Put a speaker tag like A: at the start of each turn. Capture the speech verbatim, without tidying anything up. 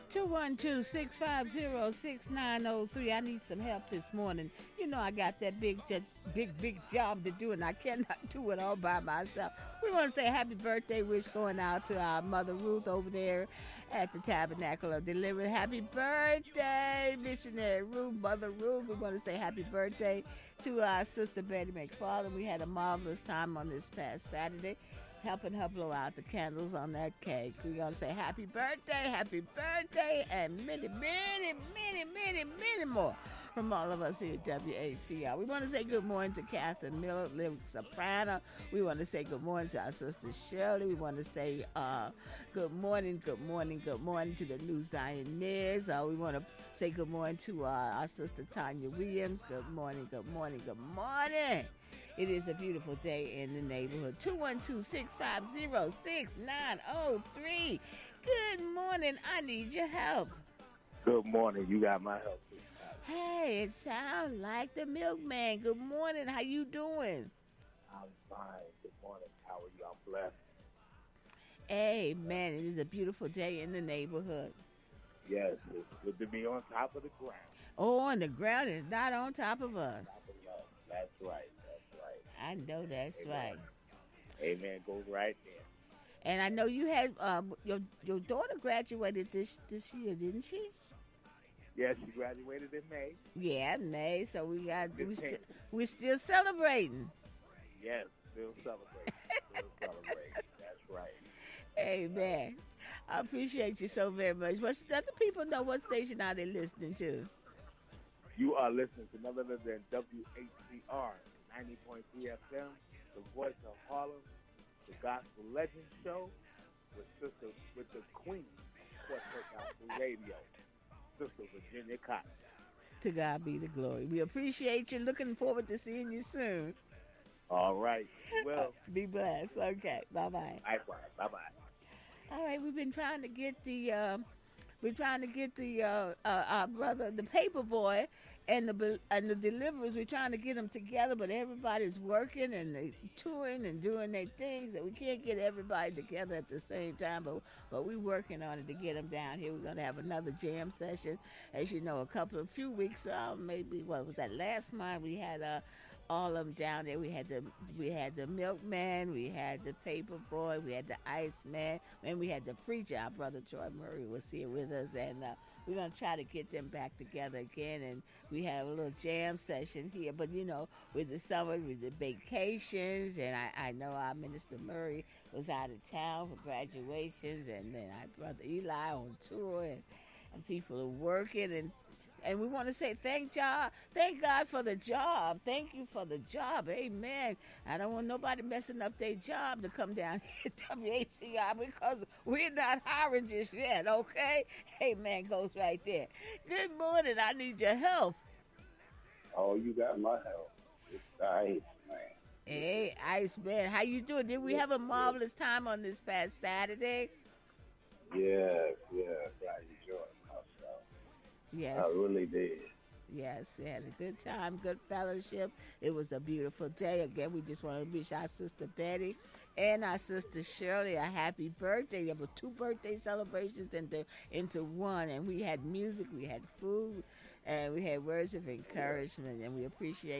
A: two one two, six five zero, six nine zero three. I need some help this morning. You know I got that big, just big, big job to do, and I cannot do it all by myself. We want to say happy birthday wish going out to our mother Ruth over there at the Tabernacle of Deliverance. Happy birthday, missionary Ruth, mother Ruth. We want to say happy birthday to our sister Betty McFarland. We had a marvelous time on this past Saturday, helping her blow out the candles on that cake. We're going to say happy birthday, happy birthday, and many, many, many, many, many more from all of us here at W H C R. We want to say good morning to Catherine Miller, lyric soprano. We want to say good morning to our sister Shirley. We want to say uh, good morning, good morning, good morning to the new Zioneers. Uh, we want to say good morning to uh, our sister Tanya Williams. Good morning, good morning, good morning. It is a beautiful day in the neighborhood. two one two, six five zero, six nine zero three. Good morning. I need your help.
B: Good morning. You got my help.
A: Hey, it sounds like the milkman. Good morning. How you doing?
B: I'm fine. Good morning. How are you? I'm blessed.
A: Amen. It is a beautiful day in the neighborhood.
B: Yes, it's good to be on top of the ground.
A: Oh, on the ground is not on top of us.
B: That's right. That's right.
A: I know that's
B: Amen.
A: right.
B: Amen. Goes right there.
A: And I know you had um, your your daughter graduated this this year, didn't she?
B: Yes, she graduated in May.
A: Yeah, May. So we got we still we still celebrating.
B: Yes, still celebrating. Still celebrating. That's right.
A: Amen. I appreciate you so very much. What's, let the people know what station are they listening to?
B: You are listening to none other than W H C R ninety point three F M, the voice of Harlem, the Gospel Legend Show with Sister with the Queen of Quartet Gospel Radio, Sister Virginia Cotton.
A: To God be the glory. We appreciate you. Looking forward to seeing you soon.
B: All right. Well,
A: be blessed. Okay. Bye bye.
B: Likewise. Bye bye.
A: All right. We've been trying to get the. Uh, we're trying to get the uh, uh, our brother, the paper boy, and the and the deliverers. We're trying to get them together, but everybody's working and they touring and doing their things, and we can't get everybody together at the same time. But but we're working on it to get them down here. We're gonna have another jam session, as you know, a couple of few weeks, uh, maybe what was that last month? We had uh, all of them down there. We had the we had the milkman, we had the paper boy, we had the Iceman, and we had the preacher. Our brother Troy Murray was here with us, and uh, we're gonna try to get them back together again. And we have a little jam session here. But you know, with the summer, with the vacations, and I, I know our Minister Murray was out of town for graduations, and then our brother Eli on tour, and, and people are working and. And we want to say thank God, thank God for the job. Thank you for the job. Amen. I don't want nobody messing up their job to come down here at W H C R because we're not hiring just yet, okay? Amen goes right there. Good morning. I need your help.
C: Oh, you got my help. It's Ice, man.
A: Hey, Ice Man, how you doing? Did we have a marvelous time on this past Saturday?
C: Yes, yes. I enjoyed myself.
A: Yes.
C: I really did.
A: Yes, we had a good time, good fellowship. It was a beautiful day. Again, we just want to wish our sister Betty and our sister Shirley a happy birthday. There were two birthday celebrations into, into one, and we had music, we had food, and we had words of encouragement, and we appreciate